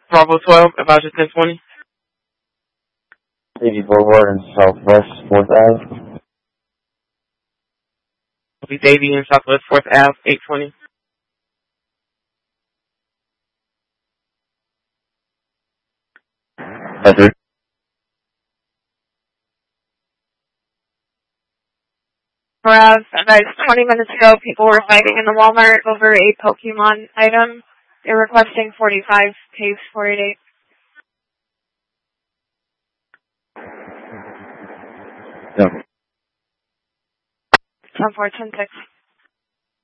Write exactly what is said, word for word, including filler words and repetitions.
Bravo twelve, Advisor ten twenty. City Boulevard and Southwest fourth Avenue. Copy Davy and Southwest fourth Avenue, eight twenty. Heather. Whereas, about twenty minutes ago, people were fighting in the Walmart over a Pokemon item. They're requesting forty-five, case four eighty-eight. No. ten four ten six.